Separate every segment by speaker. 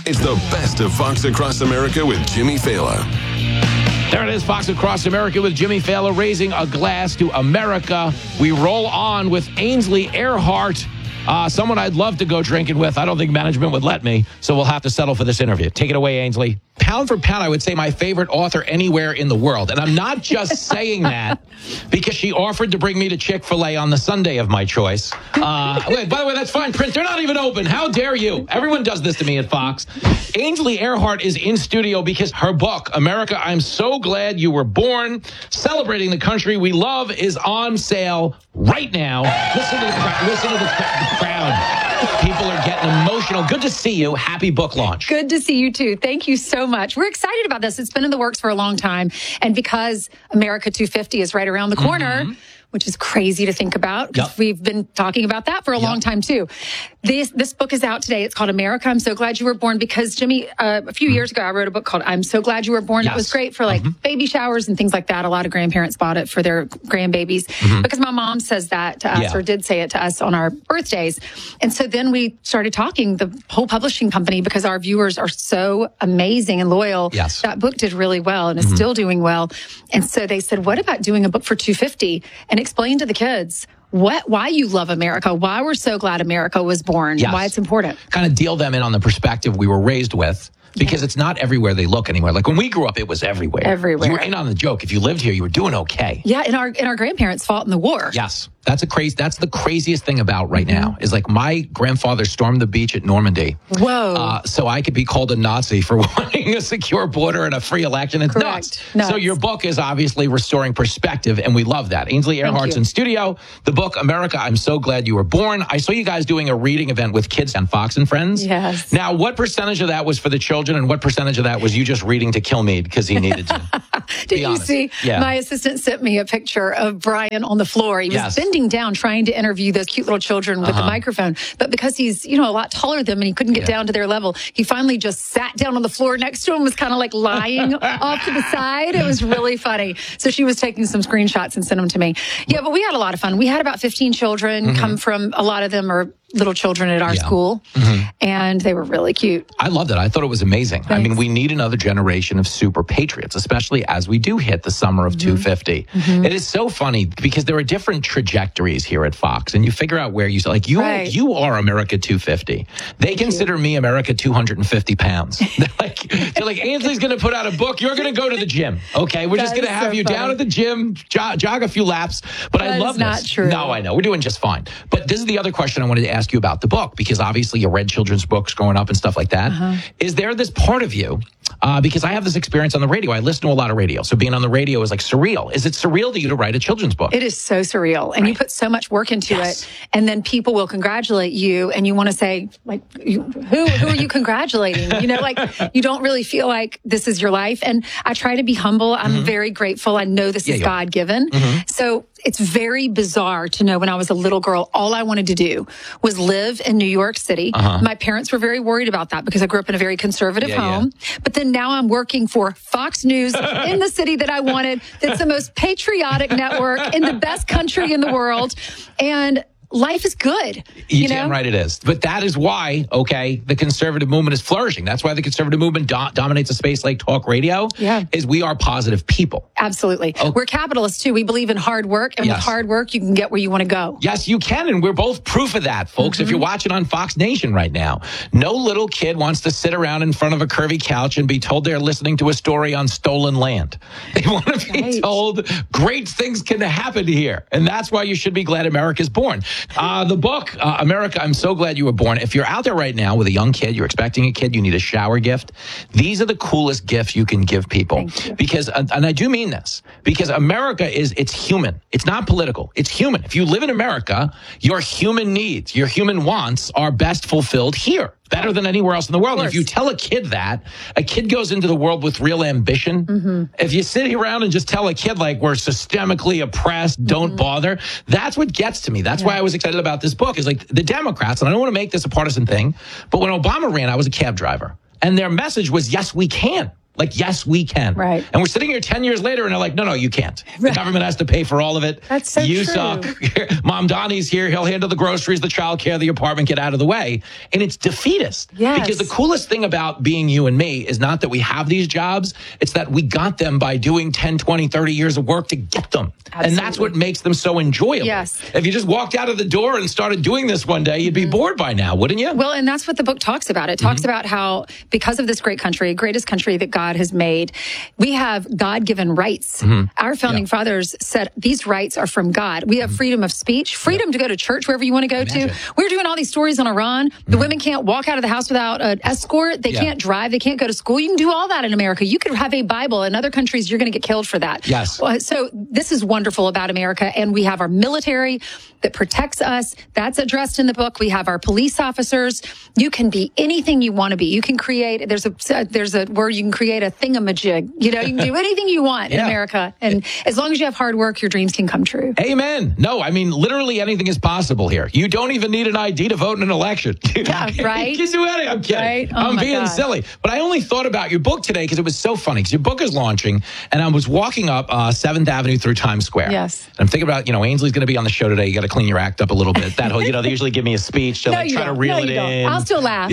Speaker 1: It's the best of Fox Across America with Jimmy Fallon.
Speaker 2: There it is, Fox Across America with Jimmy Fallon, raising a glass to America. We roll on with Ainsley Earhardt, someone I'd love to go drinking with. I don't think management would let me, so we'll have to settle for this interview. Take it away, Ainsley. Pound for pound, I would say my favorite author anywhere in the world. And I'm not just saying that because she offered to bring me to Chick-fil-A on the Sunday of my choice. By the way, that's fine print. They're not even open. How dare you? Everyone does this to me at Fox. Ainsley Earhardt is in studio because her book, America, I'm So Glad You Were Born, Celebrating the Country We Love, is on sale right now. Listen to the crowd. People are getting emotional. Good to see you. Happy book launch.
Speaker 3: Good to see you, too. Thank you so much. We're excited about this. It's been in the works for a long time. And because America 250 is right around the corner, which is crazy to think about, because we've been talking about that for a long time, too. This book is out today. It's called America, I'm So Glad You Were Born, because, Jimmy, a few years ago, I wrote a book called I'm So Glad You Were Born. It was great for, baby showers and things like that. A lot of grandparents bought it for their grandbabies because my mom says that to us, or did say it to us on our birthdays. And so then we started talking, the whole publishing company, because our viewers are so amazing and loyal.
Speaker 2: Yes.
Speaker 3: That book did really well and is still doing well. And so they said, what about doing a book for 250 and explain to the kids why you love America, why we're so glad America was born, why it's important.
Speaker 2: Kind of deal them in on the perspective we were raised with. Because it's not everywhere they look anywhere. Like when we grew up, it was everywhere.
Speaker 3: Everywhere.
Speaker 2: You were in on the joke. If you lived here, you were doing okay.
Speaker 3: Yeah, and our grandparents fought in the war.
Speaker 2: Yes. That's the craziest thing about right now is like my grandfather stormed the beach at Normandy.
Speaker 3: Whoa.
Speaker 2: So I could be called a Nazi for wanting a secure border and a free election. It's nuts. So your book is obviously restoring perspective, and we love that. Ainsley Earhardt's in studio. The book, America, I'm So Glad You Were Born. I saw you guys doing a reading event with kids on Fox and Friends.
Speaker 3: Yes.
Speaker 2: Now, what percentage of that was for the children, and what percentage of that was you just reading to kill me because he needed to?
Speaker 3: Did you see? My assistant sent me a picture of Brian on the floor. He was bending down trying to interview those cute little children with the microphone. But because he's, a lot taller than them and he couldn't get down to their level, he finally just sat down on the floor next to him, was kind of like lying off to the side. It was really funny. So she was taking some screenshots and sent them to me. Yeah, but we had a lot of fun. We had about 15 children come from, a lot of them are little children at our school, and they were really cute.
Speaker 2: I loved it. I thought it was amazing.
Speaker 3: Thanks.
Speaker 2: I mean, we need another generation of super patriots, especially as we do hit the summer of 250. It is so funny because there are different trajectories here at Fox, and you figure out where you you are America 250. They consider me America 250 pounds. They're like, Ainsley's going to put out a book. You're going to go to the gym. Okay, we're just going to have you down at the gym, jog a few laps. But I love this.
Speaker 3: That's not true.
Speaker 2: No, I know. We're doing just fine. But this is the other question I wanted to ask you about the book, because obviously you read children's books growing up and stuff like that. Is there this part of you, because I have this experience on the radio, I listen to a lot of radio, so being on the radio is like surreal. Is it surreal to you to write a children's book?
Speaker 3: It is so surreal, and you put so much work into it, and then people will congratulate you, and you want to say, like, who are you congratulating? You don't really feel like this is your life, and I try to be humble. I'm very grateful. I know this is God-given, so it's very bizarre to know when I was a little girl, all I wanted to do was live in New York City. My parents were very worried about that because I grew up in a very conservative home. But then now I'm working for Fox News in the city that I wanted. That's the most patriotic network in the best country in the world. And life is good.
Speaker 2: You damn right it is. But that is why, the conservative movement is flourishing. That's why the conservative movement dominates a space like talk radio, is we are positive people.
Speaker 3: Absolutely. We're capitalists, too. We believe in hard work, and with hard work, you can get where you want to go.
Speaker 2: Yes, you can, and we're both proof of that, folks. If you're watching on Fox Nation right now, no little kid wants to sit around in front of a curvy couch and be told they're listening to a story on stolen land. They want to be told great things can happen here, and that's why you should be glad America's born. The book, America, I'm So Glad You Were Born. If you're out there right now with a young kid, you're expecting a kid, you need a shower gift, these are the coolest gifts you can give people. Because, and I do mean this, because America it's human. It's not political. It's human. If you live in America, your human needs, your human wants are best fulfilled here. Better than anywhere else in the world. And if you tell a kid that, a kid goes into the world with real ambition. If you sit around and just tell a kid, like, we're systemically oppressed, don't bother, that's what gets to me. That's why I was excited about this book, is like the Democrats, and I don't want to make this a partisan thing, but when Obama ran, I was a cab driver. And their message was, yes, we can. Like, yes, we can.
Speaker 3: Right.
Speaker 2: And we're sitting here 10 years later and they're like, no, you can't. The government has to pay for all of it.
Speaker 3: That's so
Speaker 2: you
Speaker 3: true.
Speaker 2: suck. Mom Donnie's here. He'll handle the groceries, the childcare, the apartment, get out of the way. And it's defeatist.
Speaker 3: Yes.
Speaker 2: Because the coolest thing about being you and me is not that we have these jobs. It's that we got them by doing 10, 20, 30 years of work to get them.
Speaker 3: Absolutely.
Speaker 2: And that's what makes them so enjoyable.
Speaker 3: Yes.
Speaker 2: If you just walked out of the door and started doing this one day, you'd be bored by now, wouldn't you?
Speaker 3: Well, and that's what the book talks about. It talks about how, because of this great country, greatest country that God has made, we have God-given rights. Our founding fathers said these rights are from God. We have freedom of speech, freedom to go to church wherever you want to go to. We're doing all these stories on Iran. The women can't walk out of the house without an escort. They can't drive. They can't go to school. You can do all that in America. You could have a Bible. In other countries, you're going to get killed for that.
Speaker 2: Yes.
Speaker 3: So this is wonderful about America. And we have our military that protects us. That's addressed in the book. We have our police officers. You can be anything you want to be. You can create, there's a word, you can create a thingamajig. You know, you can do anything you want in America. And as long as you have hard work, your dreams can come true.
Speaker 2: Amen. No, I mean, literally anything is possible here. You don't even need an ID to vote in an election.
Speaker 3: Yeah, right?
Speaker 2: You can do anything. I'm kidding.
Speaker 3: Right? Oh,
Speaker 2: I'm
Speaker 3: my
Speaker 2: being
Speaker 3: God.
Speaker 2: silly. But I only thought about your book today because it was so funny because your book is launching and I was walking up 7th Avenue through Times Square.
Speaker 3: Yes.
Speaker 2: And I'm thinking about, Ainsley's going to be on the show today. You got to clean your act up a little bit. That whole, they usually give me a speech to try to reel it in.
Speaker 3: I'll still laugh.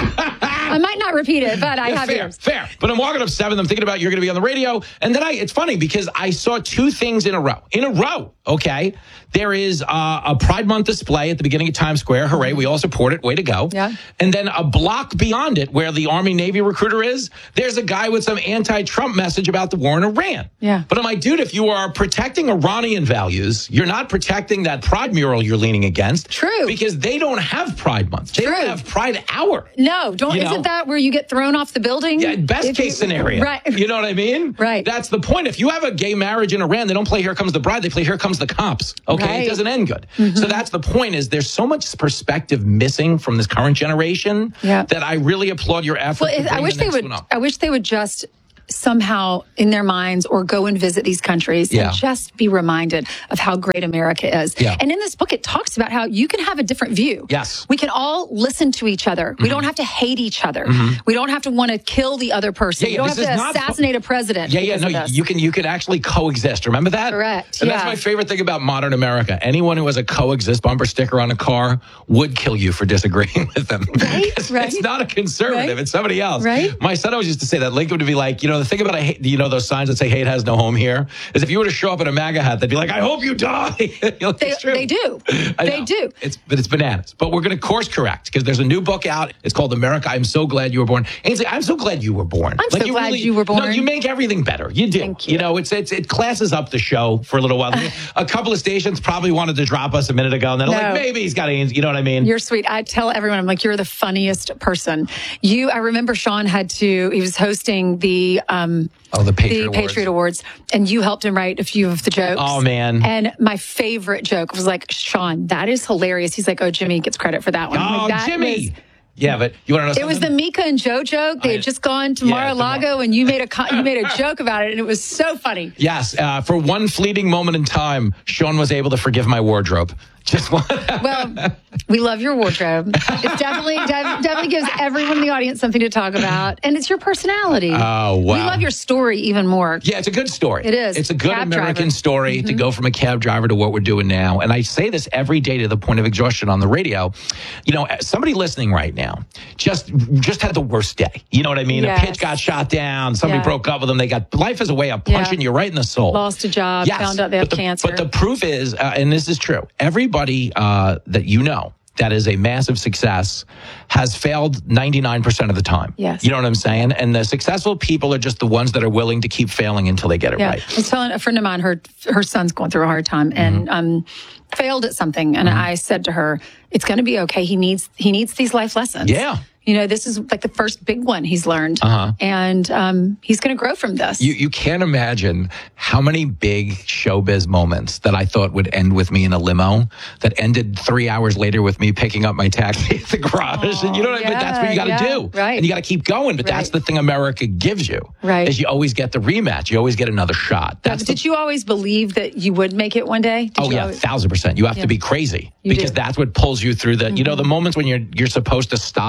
Speaker 3: I might not repeat it, but I have ears.
Speaker 2: Fair. But I'm walking up 7th. I'm thinking about you're going to be on the radio. And then it's funny because I saw two things in a row. Okay. There is a Pride Month display at the beginning of Times Square. Hooray. We all support it. Way to go.
Speaker 3: Yeah.
Speaker 2: And then a block beyond it where the Army Navy recruiter is, there's a guy with some anti-Trump message about the war in Iran.
Speaker 3: Yeah.
Speaker 2: But I'm like, dude, if you are protecting Iranian values, you're not protecting that Pride mural you're leaning against.
Speaker 3: True.
Speaker 2: Because they don't have Pride Month. They don't have Pride Hour.
Speaker 3: No, isn't that where you get thrown off the building?
Speaker 2: Yeah, best case scenario.
Speaker 3: Right.
Speaker 2: You know what I mean?
Speaker 3: Right.
Speaker 2: That's the point. If you have a gay marriage in Iran, they don't play Here Comes the Bride. They play Here Comes the Cops. Okay.
Speaker 3: Right.
Speaker 2: It doesn't end good. So that's the point is there's so much perspective missing from this current generation that I really applaud your effort.
Speaker 3: Well, I wish they would just somehow in their minds or go and visit these countries and just be reminded of how great America is.
Speaker 2: Yeah.
Speaker 3: And in this book, it talks about how you can have a different view.
Speaker 2: Yes.
Speaker 3: We can all listen to each other. We don't have to hate each other. We don't have to want to kill the other person. We don't have to assassinate a president.
Speaker 2: No, you can actually coexist. Remember that?
Speaker 3: Correct.
Speaker 2: And that's my favorite thing about modern America. Anyone who has a coexist bumper sticker on a car would kill you for disagreeing with them.
Speaker 3: Right.
Speaker 2: It's not a conservative. It's somebody else.
Speaker 3: Right.
Speaker 2: My son always used to say that. Lincoln would be like, the thing about those signs that say hate has no home here is if you were to show up in a MAGA hat, they'd be like, I hope you die. It's true.
Speaker 3: They do. They do.
Speaker 2: It's bananas. But we're going to course correct because there's a new book out. It's called America, I'm So Glad You Were Born. Ainsley, I'm so glad you were born.
Speaker 3: I'm so glad you were born.
Speaker 2: No, you make everything better. You do.
Speaker 3: Thank you.
Speaker 2: It classes up the show for a little while. A couple of stations probably wanted to drop us a minute ago, and then like, maybe he's got Ainsley. You know what I mean?
Speaker 3: You're sweet. I tell everyone, I'm like, you're the funniest person. I remember Sean he was hosting the Patriot Awards, and you helped him write a few of the jokes.
Speaker 2: Oh, man.
Speaker 3: And my favorite joke was like, Sean, that is hilarious. He's like, oh, Jimmy gets credit for that one.
Speaker 2: Oh,
Speaker 3: like,
Speaker 2: Jimmy. Yeah, but you want to know something?
Speaker 3: It was the Mika and Joe joke. They had just gone to Mar-a-Lago, and you made a joke about it, and it was so funny.
Speaker 2: Yes. For one fleeting moment in time, Sean was able to forgive my wardrobe. Just one.
Speaker 3: Well, we love your wardrobe. It definitely gives everyone in the audience something to talk about, and it's your personality.
Speaker 2: Oh, wow.
Speaker 3: We love your story even more.
Speaker 2: Yeah, it's a good story.
Speaker 3: It is.
Speaker 2: It's a good
Speaker 3: Cab
Speaker 2: American
Speaker 3: driver.
Speaker 2: story to go from a cab driver to what we're doing now. And I say this every day to the point of exhaustion on the radio. Somebody listening right now just had the worst day. You know what I mean?
Speaker 3: Yes.
Speaker 2: A pitch got shot down. Somebody broke up with them. Life is a way of punching you right in the soul.
Speaker 3: Lost a job.
Speaker 2: Yes,
Speaker 3: found out they have cancer.
Speaker 2: But the proof is, and this is true, everybody that you know that is a massive success has failed 99% of the time.
Speaker 3: Yes.
Speaker 2: You know what I'm saying? And the successful people are just the ones that are willing to keep failing until they get it right.
Speaker 3: I was telling a friend of mine, her son's going through a hard time and failed at something. And I said to her, it's going to be okay. He needs these life lessons.
Speaker 2: Yeah.
Speaker 3: This is like the first big one he's learned. And he's going to grow from this.
Speaker 2: You can't imagine how many big showbiz moments that I thought would end with me in a limo that ended 3 hours later with me picking up my taxi at the garage. And you know what I mean? That's what you got to do.
Speaker 3: Right.
Speaker 2: And you got to keep going. But that's the thing America gives you.
Speaker 3: Right.
Speaker 2: Is you always get the rematch. You always get another shot.
Speaker 3: Did you always believe that you would make it one day?
Speaker 2: 1,000%. You have to be crazy because that's what pulls you through the, the moments when you're supposed to stop.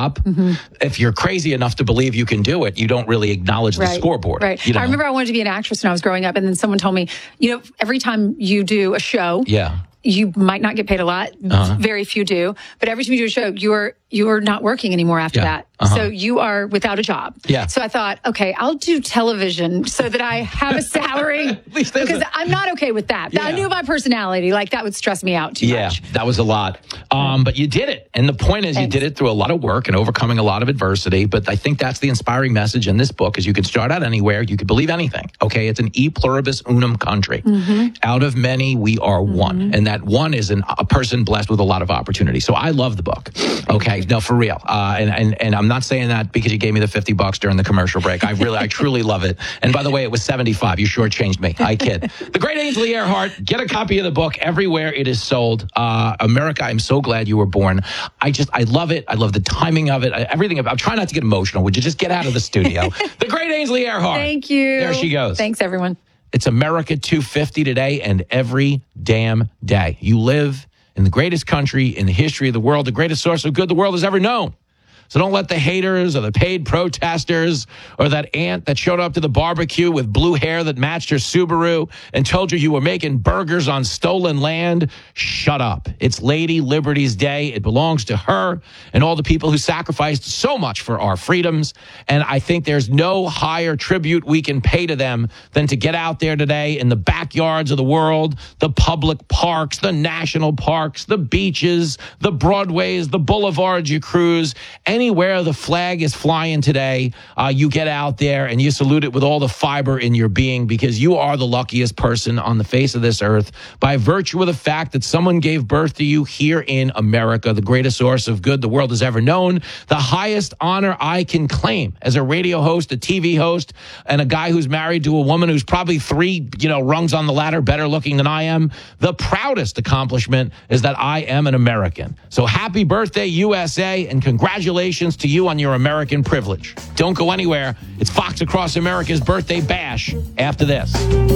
Speaker 2: If you're crazy enough to believe you can do it, you don't really acknowledge the scoreboard.
Speaker 3: Right.
Speaker 2: You know?
Speaker 3: I remember I wanted to be an actress when I was growing up, and then someone told me, every time you do a show, you might not get paid a lot. Very few do. But every time you do a show, you're not working anymore after that. So you are without a job.
Speaker 2: Yeah.
Speaker 3: So I thought, okay, I'll do television so that I have a salary. Because I'm not okay with that. I knew my personality. Like, that would stress me out too much.
Speaker 2: Yeah, that was a lot. But you did it. And the point is, you did it through a lot of work and overcoming a lot of adversity. But I think that's the inspiring message in this book, is you can start out anywhere. You can believe anything. Okay. It's an e pluribus unum country. Out of many, we are one. And that one is a person blessed with a lot of opportunity. So I love the book. Okay. No, for real. And I'm not saying that because you gave me the $50 during the commercial break. I truly love it. And by the way, it was $75. You shortchanged me. I kid. The great Ainsley Earhardt. Get a copy of the book everywhere it is sold. America, I'm so glad you were born. I love it. I love the timing of it. Everything. I'm trying not to get emotional. Would you just get out of the studio? The great Ainsley Earhardt.
Speaker 3: Thank you.
Speaker 2: There she goes.
Speaker 3: Thanks, everyone.
Speaker 2: It's America 250 today and every damn day. You live in the greatest country in the history of the world, the greatest source of good the world has ever known. So don't let the haters or the paid protesters or that aunt that showed up to the barbecue with blue hair that matched her Subaru and told you were making burgers on stolen land. Shut up. It's Lady Liberty's Day. It belongs to her and all the people who sacrificed so much for our freedoms. And I think there's no higher tribute we can pay to them than to get out there today in the backyards of the world, the public parks, the national parks, the beaches, the Broadways, the boulevards you cruise, anywhere the flag is flying today, you get out there and you salute it with all the fiber in your being, because you are the luckiest person on the face of this earth by virtue of the fact that someone gave birth to you here in America, the greatest source of good the world has ever known. The highest honor I can claim as a radio host, a TV host, and a guy who's married to a woman who's probably 3, rungs on the ladder better looking than I am. The proudest accomplishment is that I am an American. So happy birthday, USA, and congratulations to you on your American privilege. Don't go anywhere. It's Fox Across America's birthday bash after this.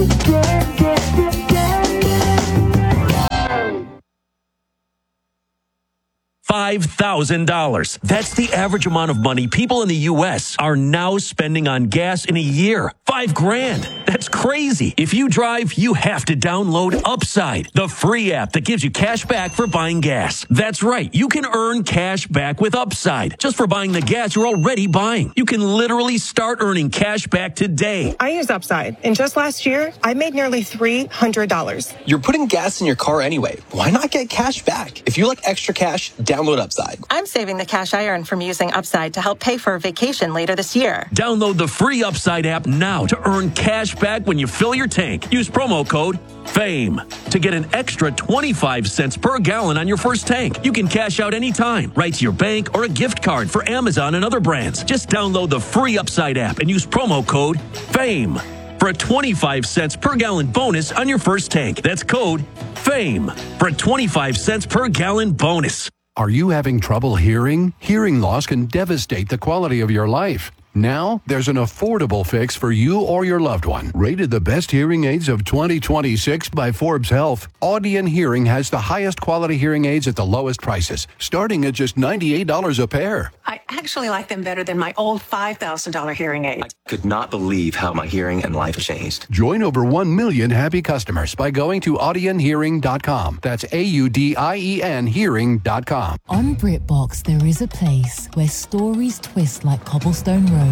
Speaker 4: $5,000. That's the average amount of money people in the U.S. are now spending on gas in a year. $5,000. That's crazy. If you drive, you have to download Upside, the free app that gives you cash back for buying gas. That's right. You can earn cash back with Upside just for buying the gas you're already buying. You can literally start earning cash back today.
Speaker 5: I use Upside, and just last year, I made nearly $300.
Speaker 6: You're putting gas in your car anyway. Why not get cash back? If you like extra cash, download Upside.
Speaker 5: I'm saving the cash I earn from using Upside to help pay for a vacation later this year.
Speaker 4: Download the free Upside app now to earn cash back when you fill your tank. Use promo code FAME to get an extra 25 cents per gallon on your first tank. You can cash out anytime, right to your bank or a gift card for Amazon and other brands. Just download the free Upside app and use promo code FAME for a 25 cents per gallon bonus on your first tank. That's code FAME for a 25 cents per gallon bonus.
Speaker 7: Are you having trouble hearing? Hearing loss can devastate the quality of your life. Now, there's an affordable fix for you or your loved one. Rated the best hearing aids of 2026 by Forbes Health, Audion Hearing has the highest quality hearing aids at the lowest prices, starting at just $98 a pair.
Speaker 8: I actually like them better than my old $5,000 hearing aid.
Speaker 6: I could not believe how my hearing and life changed.
Speaker 7: Join over 1 million happy customers by going to audionhearing.com. That's AUDIEN hearing.com.
Speaker 9: On BritBox, there is a place where stories twist like cobblestone roads.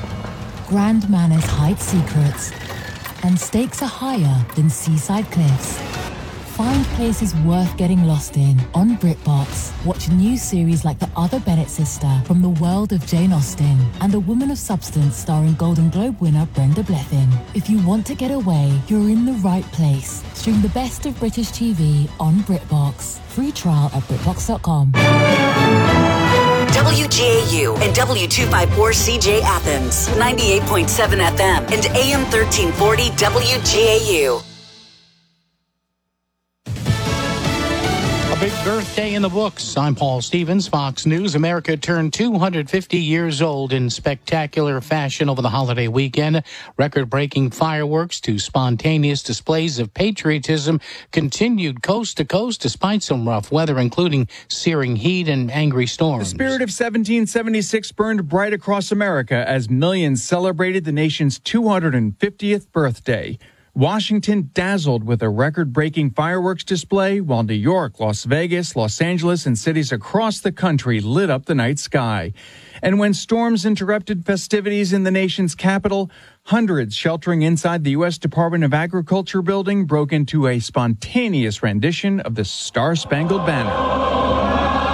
Speaker 9: Grand manners hide secrets, and stakes are higher than seaside cliffs. Find places worth getting lost in on BritBox. Watch a new series like The Other Bennett Sister from the world of Jane Austen and A Woman of Substance starring Golden Globe winner Brenda Blethyn. If you want to get away, you're in the right place. Stream the best of British TV on BritBox. Free trial at BritBox.com.
Speaker 10: WGAU and W254CJ Athens, 98.7 FM and AM 1340 WGAU.
Speaker 11: A big birthday in the books. I'm Paul Stevens, Fox News. America turned 250 years old in spectacular fashion over the holiday weekend. Record-breaking fireworks to spontaneous displays of patriotism continued coast to coast despite some rough weather, including searing heat and angry storms.
Speaker 12: The spirit of 1776 burned bright across America as millions celebrated the nation's 250th birthday. Washington dazzled with a record-breaking fireworks display, while New York, Las Vegas, Los Angeles, and cities across the country lit up the night sky. And when storms interrupted festivities in the nation's capital, hundreds sheltering inside the U.S. Department of Agriculture building broke into a spontaneous rendition of the Star-Spangled Banner.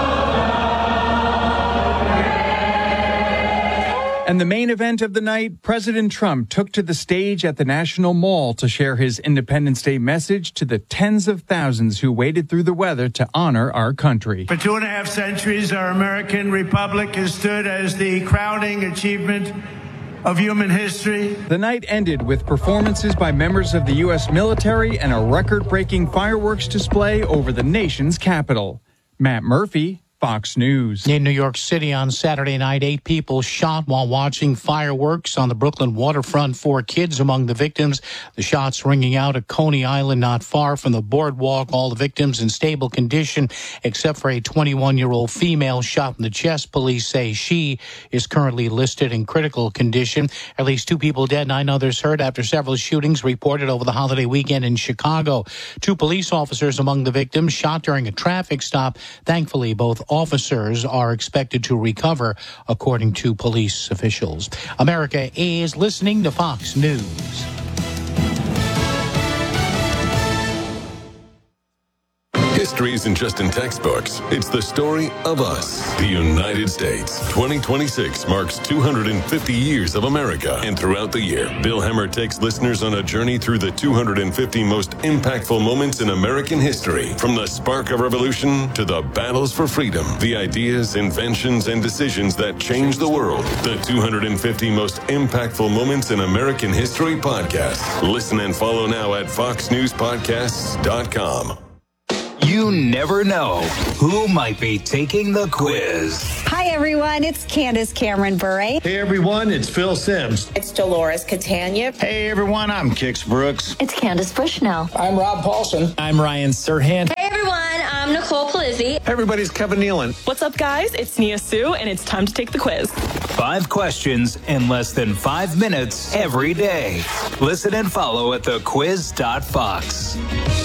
Speaker 12: And the main event of the night, President Trump took to the stage at the National Mall to share his Independence Day message to the tens of thousands who waded through the weather to honor our country.
Speaker 13: For 2.5 centuries, our American republic has stood as the crowning achievement of human history.
Speaker 12: The night ended with performances by members of the U.S. military and a record-breaking fireworks display over the nation's capital. Matt Murphy, Fox News.
Speaker 11: In New York City on Saturday night, 8 people shot while watching fireworks on the Brooklyn waterfront. 4 kids among the victims. The shots ringing out at Coney Island, not far from the boardwalk. All the victims in stable condition, except for a 21-year-old female shot in the chest. Police say she is currently listed in critical condition. At least 2 people dead, 9 others hurt after several shootings reported over the holiday weekend in Chicago. 2 police officers among the victims shot during a traffic stop. Thankfully, both officers are expected to recover, according to police officials. America is listening to Fox News.
Speaker 1: History isn't just in textbooks. It's the story of us, the United States. 2026 marks 250 years of America. And throughout the year, Bill Hemmer takes listeners on a journey through the 250 most impactful moments in American history. From the spark of revolution to the battles for freedom, the ideas, inventions, and decisions that changed the world. The 250 most impactful moments in American history podcast. Listen and follow now at foxnewspodcasts.com.
Speaker 14: You never know who might be taking the quiz.
Speaker 15: Hi, everyone. It's Candace Cameron Bure.
Speaker 16: Hey, everyone. It's Phil Sims.
Speaker 17: It's Dolores Catania.
Speaker 16: Hey, everyone. I'm Kix Brooks.
Speaker 18: It's Candace Bushnell.
Speaker 19: I'm Rob Paulson.
Speaker 20: I'm Ryan Serhant.
Speaker 21: Hey, everyone. I'm Nicole Palizzi.
Speaker 16: Hey, everybody. It's Kevin Nealon.
Speaker 22: What's up, guys? It's Nia Sue, and it's time to take the quiz.
Speaker 14: 5 questions in less than 5 minutes every day. Listen and follow at thequiz.fox.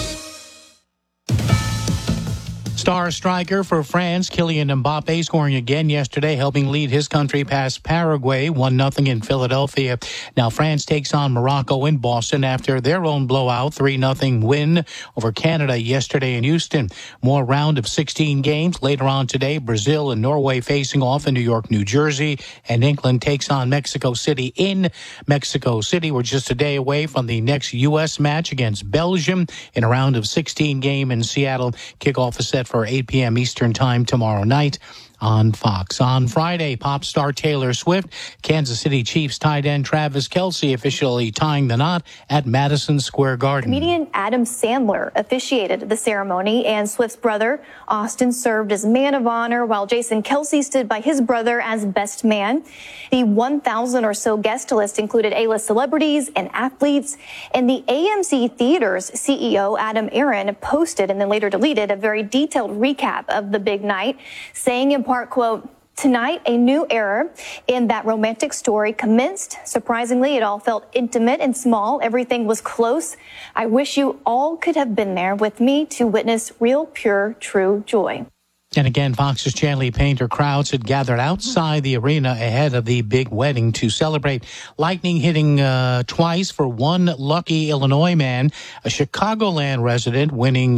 Speaker 11: Star striker for France, Kylian Mbappe, scoring again yesterday, helping lead his country past Paraguay, 1-0 in Philadelphia. Now France takes on Morocco in Boston after their own blowout, 3-0 win over Canada yesterday in Houston. More round of 16 games later on today. Brazil and Norway facing off in New York, New Jersey, and England takes on Mexico City in Mexico City. We're just a day away from the next U.S. match against Belgium in a round of 16 game in Seattle. Kickoff is set for 8 p.m. Eastern Time tomorrow night on Fox. On Friday, pop star Taylor Swift, Kansas City Chiefs tight end Travis Kelce officially tying the knot at Madison Square Garden.
Speaker 23: Comedian Adam Sandler officiated the ceremony, and Swift's brother, Austin, served as man of honor, while Jason Kelce stood by his brother as best man. The 1,000 or so guest list included A-list celebrities and athletes, and the AMC Theaters CEO, Adam Aron, posted and then later deleted a very detailed recap of the big night, saying in part, quote, "Tonight, a new era in that romantic story commenced. Surprisingly, it all felt intimate and small. Everything was close. I wish you all could have been there with me to witness real, pure, true joy."
Speaker 11: And again, Fox's Chanley Painter crowds had gathered outside the arena ahead of the big wedding to celebrate. Lightning hitting twice for one lucky Illinois man, a Chicagoland resident winning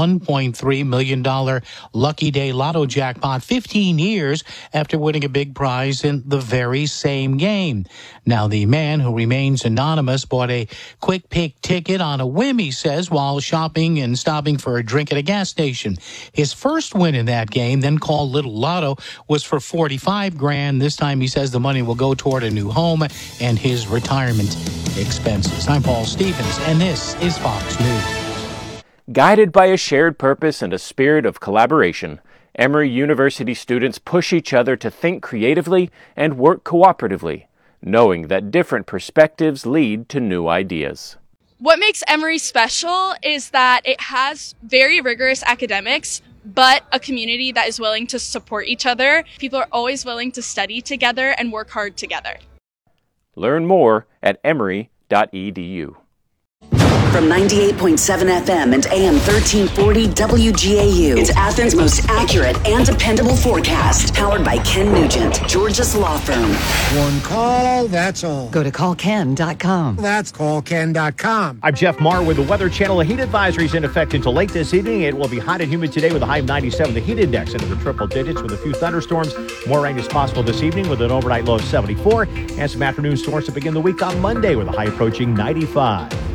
Speaker 11: $1.3 million Lucky Day Lotto jackpot 15 years after winning a big prize in the very same game. Now, the man, who remains anonymous, bought a quick pick ticket on a whim, he says, while shopping and stopping for a drink at a gas station. His first win in that game, then called Little Lotto, was for $45,000. This time, he says the money will go toward a new home and his retirement expenses. I'm Paul Stevens, and this is Fox News.
Speaker 17: Guided by a shared purpose and a spirit of collaboration, Emory University students push each other to think creatively and work cooperatively, knowing that different perspectives lead to new ideas.
Speaker 18: What makes Emory special is that it has very rigorous academics, but a community that is willing to support each other. People are always willing to study together and work hard together.
Speaker 17: Learn more at emory.edu.
Speaker 10: From 98.7 FM and AM 1340 WGAU, it's Athens' most accurate and dependable forecast. Powered by Ken Nugent, Georgia's law firm.
Speaker 19: One call, that's all.
Speaker 20: Go to callken.com.
Speaker 19: That's callken.com.
Speaker 24: I'm Jeff Marr with the Weather Channel. A heat advisory is in effect until late this evening. It will be hot and humid today with a high of 97. The heat index into the triple digits with a few thunderstorms. More rain is possible this evening with an overnight low of 74. And some afternoon storms to begin the week on Monday with a high approaching 95.